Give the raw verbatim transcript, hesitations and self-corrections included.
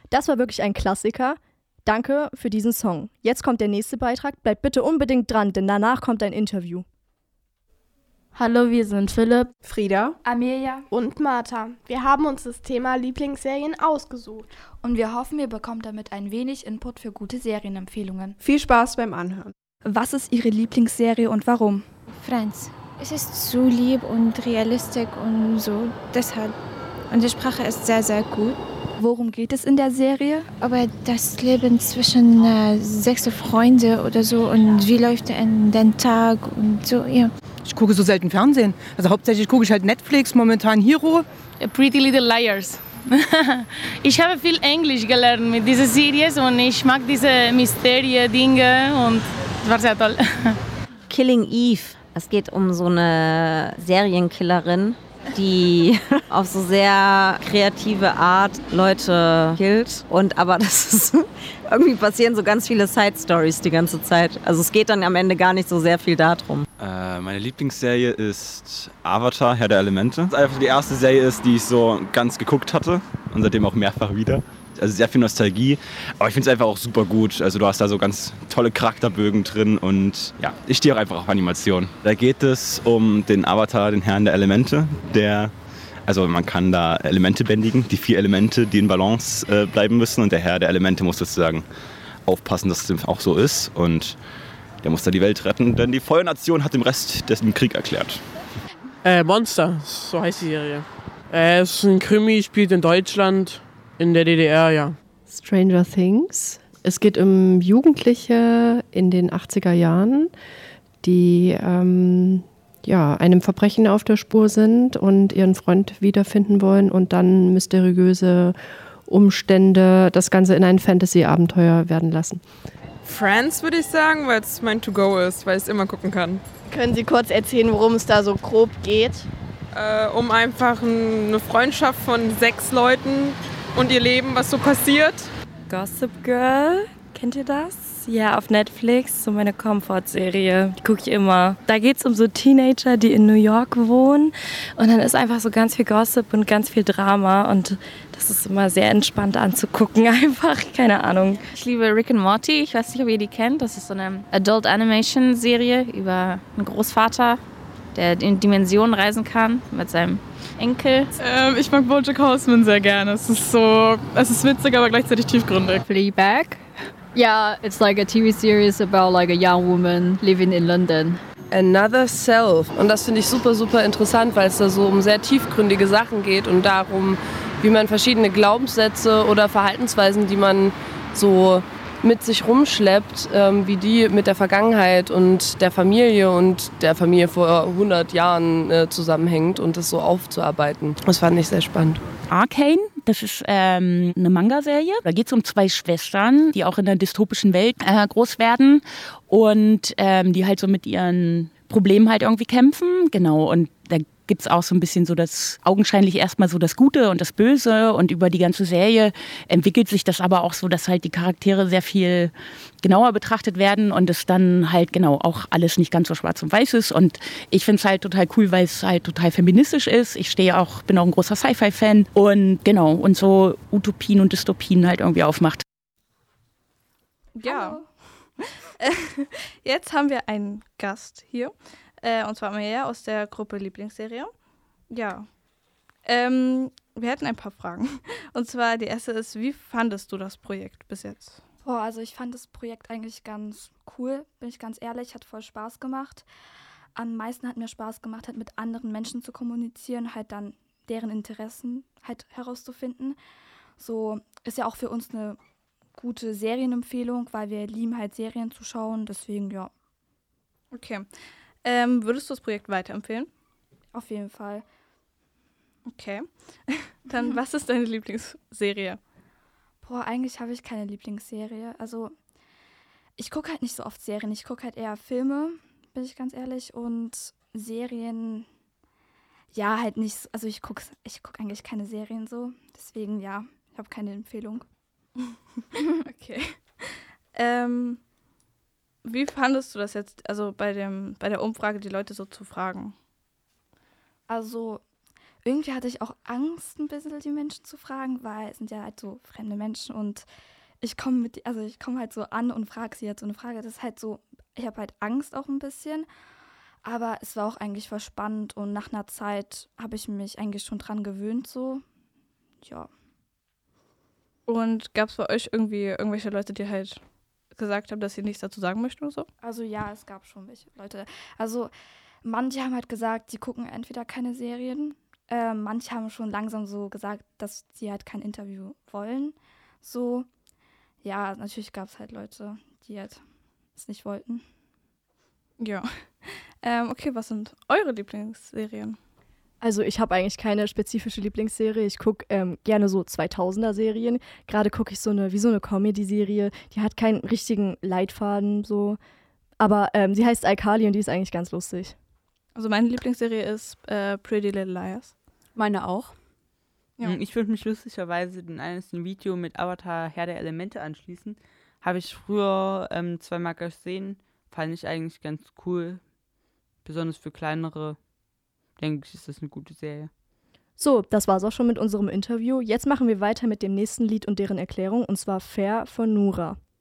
Das war wirklich ein Klassiker. Danke für diesen Song. Jetzt kommt der nächste Beitrag. Bleibt bitte unbedingt dran, denn danach kommt ein Interview. Hallo, wir sind Philipp, Frieda, Amelia und Martha. Wir haben uns das Thema Lieblingsserien ausgesucht. Und wir hoffen, ihr bekommt damit ein wenig Input für gute Serienempfehlungen. Viel Spaß beim Anhören. Was ist Ihre Lieblingsserie und warum? Friends. Es ist so lieb und realistisch und so, deshalb. Und die Sprache ist sehr, sehr gut. Worum geht es in der Serie? Aber das Leben zwischen äh, sechs Freunden oder so und wie läuft denn der Tag und so, ja. Ich gucke so selten Fernsehen. Also hauptsächlich gucke ich halt Netflix, momentan Hero. Pretty Little Liars. Ich habe viel Englisch gelernt mit dieser Serie und ich mag diese Mysterie-Dinge und es war sehr toll. Killing Eve. Es geht um so eine Serienkillerin, die auf so sehr kreative Art Leute killt. Und aber das ist irgendwie passieren so ganz viele Side-Stories die ganze Zeit. Also es geht dann am Ende gar nicht so sehr viel darum. Äh, meine Lieblingsserie ist Avatar, Herr der Elemente. Das ist einfach die erste Serie ist, die ich so ganz geguckt hatte und seitdem auch mehrfach wieder. Also sehr viel Nostalgie, aber ich finde es einfach auch super gut. Also du hast da so ganz tolle Charakterbögen drin und ja, ich stehe auch einfach auf Animation. Da geht es um den Avatar, den Herrn der Elemente, der, also man kann da Elemente bändigen, die vier Elemente, die in Balance äh, bleiben müssen und der Herr der Elemente muss sozusagen aufpassen, dass es auch so ist und der muss da die Welt retten, denn die Feuernation hat dem Rest den Krieg erklärt. Äh, Monster, so heißt die Serie. Äh, es ist ein Krimi, spielt in Deutschland. In der D D R, ja. Stranger Things. Es geht um Jugendliche in den achtziger Jahren, die ähm, ja, einem Verbrechen auf der Spur sind und ihren Freund wiederfinden wollen und dann mysteriöse Umstände das Ganze in ein Fantasy-Abenteuer werden lassen. Friends würde ich sagen, weil es mein To-Go ist, weil ich es immer gucken kann. Können Sie kurz erzählen, worum es da so grob geht? Äh, um einfach eine Freundschaft von sechs Leuten und ihr Leben, was so passiert. Gossip Girl, kennt ihr das? Ja, auf Netflix, so meine Comfort-Serie, die gucke ich immer. Da geht es um so Teenager, die in New York wohnen und dann ist einfach so ganz viel Gossip und ganz viel Drama und das ist immer sehr entspannt anzugucken, einfach, keine Ahnung. Ich liebe Rick and Morty, ich weiß nicht, ob ihr die kennt, das ist so eine Adult-Animation-Serie über einen Großvater, der in Dimensionen reisen kann mit seinem Enkel. Ähm, ich mag BoJack Horseman sehr gerne. Es ist so, es ist witzig, aber gleichzeitig tiefgründig. Fleabag. Yeah, it's like a T V series about like a young woman living in London. Another Self. Und das finde ich super, super interessant, weil es da so um sehr tiefgründige Sachen geht und darum, wie man verschiedene Glaubenssätze oder Verhaltensweisen, die man so mit sich rumschleppt, ähm, wie die mit der Vergangenheit und der Familie und der Familie vor hundert Jahren äh, zusammenhängt und das so aufzuarbeiten. Das fand ich sehr spannend. Arcane, das ist ähm, eine Manga-Serie. Da geht es um zwei Schwestern, die auch in der dystopischen Welt äh, groß werden und ähm, die halt so mit ihren Problemen halt irgendwie kämpfen. Genau, und da gibt es auch so ein bisschen so das augenscheinlich erstmal so das Gute und das Böse und über die ganze Serie entwickelt sich das aber auch so, dass halt die Charaktere sehr viel genauer betrachtet werden und es dann halt genau auch alles nicht ganz so schwarz und weiß ist und ich finde es halt total cool, weil es halt total feministisch ist. Ich stehe auch, bin auch ein großer Sci-Fi-Fan und genau und so Utopien und Dystopien halt irgendwie aufmacht. Ja. Jetzt haben wir einen Gast hier. Äh, und zwar Amelia aus der Gruppe Lieblingsserie. Ja. Ähm, wir hätten ein paar Fragen. Und zwar die erste ist, wie fandest du das Projekt bis jetzt? Boah, also ich fand das Projekt eigentlich ganz cool, bin ich ganz ehrlich, hat voll Spaß gemacht. Am meisten hat mir Spaß gemacht, halt mit anderen Menschen zu kommunizieren, halt dann deren Interessen halt herauszufinden. So ist ja auch für uns eine gute Serienempfehlung, weil wir lieben halt Serien zu schauen, deswegen ja. Okay. Ähm, würdest du das Projekt weiterempfehlen? Auf jeden Fall. Okay. Dann, was ist deine Lieblingsserie? Boah, eigentlich habe ich keine Lieblingsserie. Also, ich gucke halt nicht so oft Serien. Ich gucke halt eher Filme, bin ich ganz ehrlich. Und Serien, ja, halt nicht so. Also, ich gucke ich guck eigentlich keine Serien so. Deswegen, ja, ich habe keine Empfehlung. Okay. Ähm... Wie fandest du das jetzt, also bei dem, bei der Umfrage, die Leute so zu fragen? Also irgendwie hatte ich auch Angst, ein bisschen die Menschen zu fragen, weil es sind ja halt so fremde Menschen und ich komme mit, also ich komme halt so an und frage sie jetzt so eine Frage. Das ist halt so, ich habe halt Angst auch ein bisschen, aber es war auch eigentlich voll spannend und nach einer Zeit habe ich mich eigentlich schon dran gewöhnt, so, ja. Und gab es bei euch irgendwie irgendwelche Leute, die halt gesagt haben, dass sie nichts dazu sagen möchten oder so? Also ja, es gab schon welche Leute. Also manche haben halt gesagt, sie gucken entweder keine Serien, äh, manche haben schon langsam so gesagt, dass sie halt kein Interview wollen, so. Ja, natürlich gab es halt Leute, die halt es nicht wollten. Ja. Ähm, okay, was sind eure Lieblingsserien? Also ich habe eigentlich keine spezifische Lieblingsserie. Ich gucke ähm, gerne so zweitausender-Serien. Gerade gucke ich so eine, wie so eine Comedy-Serie. Die hat keinen richtigen Leitfaden, so. Aber ähm, sie heißt iCarly und die ist eigentlich ganz lustig. Also meine Lieblingsserie ist äh, Pretty Little Liars. Meine auch. Ja. Ich würde mich lustigerweise in eines Video mit Avatar Herr der Elemente anschließen. Habe ich früher ähm, zweimal gesehen. Fand ich eigentlich ganz cool. Besonders für kleinere. Denke ich, ist das eine gute Serie. So, das war's auch schon mit unserem Interview. Jetzt machen wir weiter mit dem nächsten Lied und deren Erklärung, und zwar Fair von Nura.